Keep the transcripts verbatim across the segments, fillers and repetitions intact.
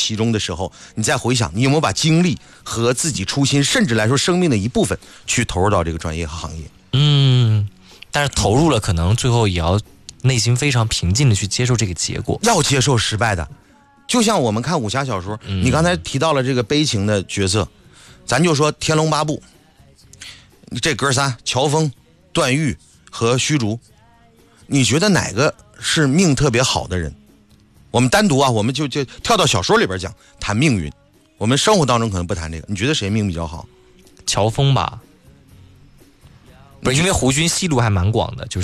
其中的时候，你再回想，你有没有把精力和自己初心，甚至来说生命的一部分，去投入到这个专业和行业？ 嗯，但是投入了，可能最后也要内心非常平静的去接受这个结果， 要接受失败的。就像我们看武侠小说，嗯、你刚才提到了这个悲情的角色，咱就说《天龙八部》，这哥仨乔峰、段誉和虚竹，你觉得哪个是命特别好的人？我们单独啊，我们就就跳到小说里边讲，谈命运。我们生活当中可能不谈这个，你觉得谁命比较好？ 乔峰吧，不是因为胡军戏路还蛮广的，就是。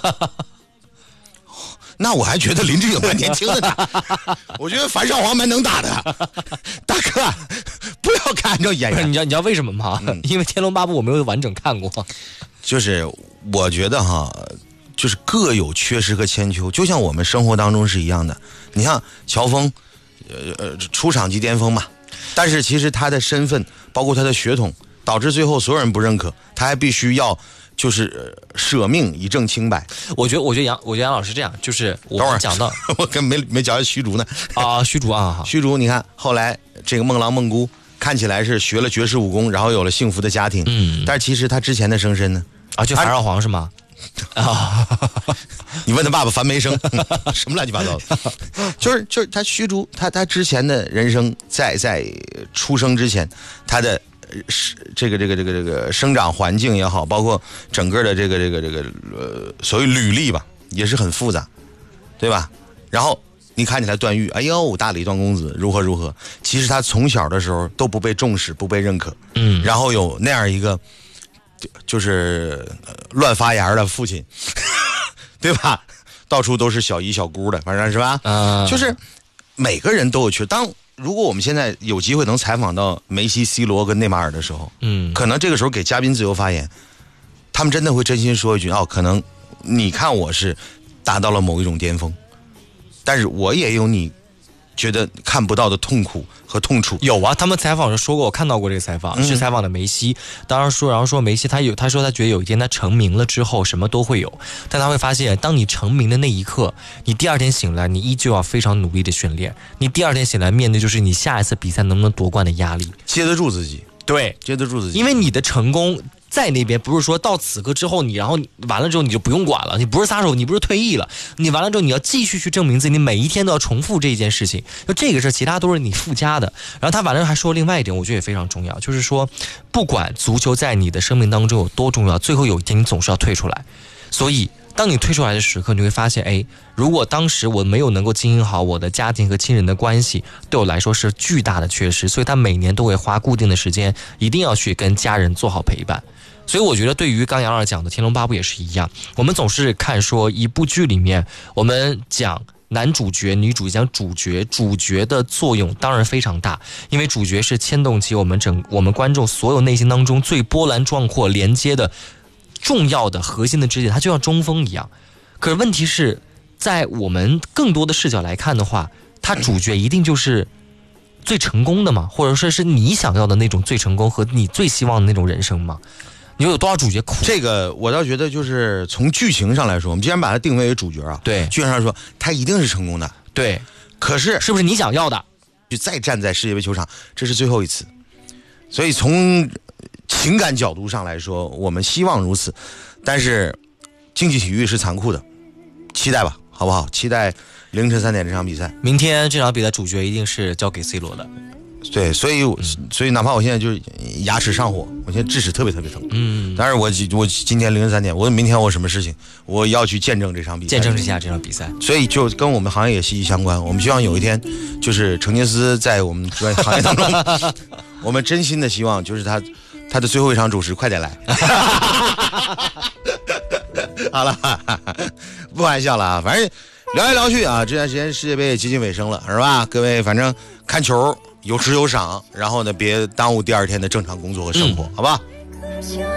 那我还觉得林志颖蛮年轻的呢，我觉得樊少皇蛮能打的。大哥，不要看这演员。 你知道你知道为什么吗？嗯、因为《天龙八部》我没有完整看过。 就是我觉得哈，就是各有缺失和千秋，就像我们生活当中是一样的。你像乔峰，呃呃，出场即巅峰嘛，但是其实他的身份，包括他的血统，导致最后所有人不认可，他还必须要。就是舍命以证清白。 我觉得，我觉得杨，我觉得杨老师这样，就是我们讲到， 我跟没没讲虚竹呢啊，虚竹啊， 虚竹，你看后来这个孟郎孟姑看起来是学了绝世武功，然后有了幸福的家庭，嗯，但是其实他之前的生身呢， 啊，就樊少皇是吗？啊， 你问他爸爸樊梅生，什么乱七八糟的，就是就是他虚竹，他他之前的人生在在出生之前，他的。这个这个这个这个生长环境也好，包括整个的这个这个这个呃所谓履历吧，也是很复杂，对吧？然后你看起来段誉，哎呦，大理段公子如何如何，其实他从小的时候都不被重视，不被认可，嗯，然后有那样一个就就是乱发芽的父亲，对吧？到处都是小姨小姑的，反正是吧？嗯，就是每个人都有缺。当如果我们现在有机会能采访到梅西、C 罗跟内马尔的时候，嗯，可能这个时候给嘉宾自由发言，他们真的会真心说一句：“哦，可能你看我是达到了某一种巅峰，但是我也有你觉得看不到的痛苦和痛楚。” 有啊，他们采访时说过，我看到过这个采访，嗯、是采访的梅西。当然说，然后说梅西他有，他说他觉得有一天他成名了之后，什么都会有，但他会发现，当你成名的那一刻，你第二天醒来，你依旧要非常努力的训练。你第二天醒来，面对就是你下一次比赛能不能夺冠的压力， 接得住自己。 对， 接得住自己， 因为你的成功在那边，不是说到此刻之后你然后完了之后你就不用管了，你不是撒手，你不是退役了，你完了之后你要继续去证明自己，你每一天都要重复这件事情，就这个事其他都是你附加的。然后他完了还说另外一点，我觉得也非常重要，就是说不管足球在你的生命当中有多重要，最后有一天你总是要退出来。所以当你退出来的时刻，你会发现，哎，如果当时我没有能够经营好我的家庭和亲人的关系，对我来说是巨大的缺失。所以他每年都会花固定的时间，一定要去跟家人做好陪伴。所以我觉得对于刚杨老师讲的《天龙八部》也是一样，我们总是看说一部剧里面，我们讲男主角、女主角，讲主角，主角的作用当然非常大，因为主角是牵动起我们整我们观众所有内心当中最波澜壮阔、连接的重要的核心的支点，它就像中锋一样。可是问题是在我们更多的视角来看的话，他主角一定就是最成功的吗？或者说是你想要的那种最成功和你最希望的那种人生吗？你有多少主角苦？ 这个我倒觉得就是从剧情上来说，我们既然把它定位为主角啊， 对， 剧情上说他一定是成功的， 对。 可是是不是你想要的？ 就再站在世界杯球场，这是最后一次。所以从情感角度上来说，我们希望如此，但是竞技体育是残酷的，期待吧，好不好？期待凌晨三点这场比赛。 明天这场比赛主角一定是交给 C 罗的。 对，所以、嗯、所以哪怕我现在就是牙齿上火，我现在智齿特别特别疼。嗯，但是我我今天凌晨三点，我明天我有什么事情，我要去见证这场比赛， 见证一下这场比赛。 所以就跟我们行业也息息相关。我们希望有一天，就是程杰思在我们专业行业当中，我们真心的希望就是他他的最后一场主持快点来。好了，不玩笑了啊，反正聊来聊去啊，这段时间世界杯也接近尾声了，是吧？各位，反正看球有值有赏，然后呢，别耽误第二天的正常工作和生活，嗯、好吧？